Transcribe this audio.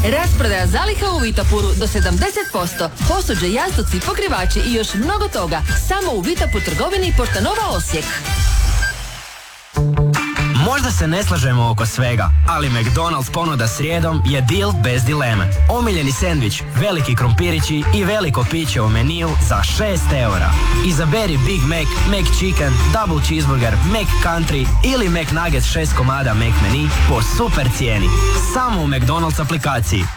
Rasprodaja zaliha u Vitapuru do 70%. Posuđe, jastuci, pokrivači i još mnogo toga. Samo u Vitapur trgovini i Portanova Osijek. Možda se ne slažemo oko svega, ali McDonald's ponuda srijedom je deal bez dileme. Omiljeni sendvič, veliki krompirići i veliko piće u meniju za 6 eura. Izaberi Big Mac, McChicken, Double Cheeseburger, McCountry ili McNuggets 6 komada McMenu po super cijeni. Samo u McDonald's aplikaciji.